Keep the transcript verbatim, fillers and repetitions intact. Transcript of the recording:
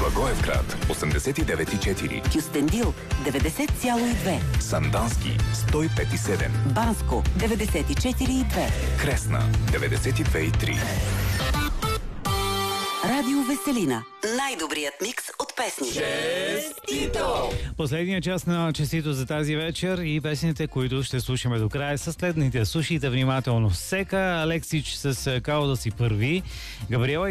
Благоевград осемдесет и девет и четири, Кюстендил деветдесет цяло и две, Сандански сто и пет и седем, Банско деветдесет и четири и две, Кресна деветдесет и две и три. Радио Веселина. Най-добрият микс от песни. Честито! Последният част на Честито за тази вечер и песните, които ще слушаме до края, са следните. Слушайте внимателно. Сека, Алексич с Као да си първи, Габриела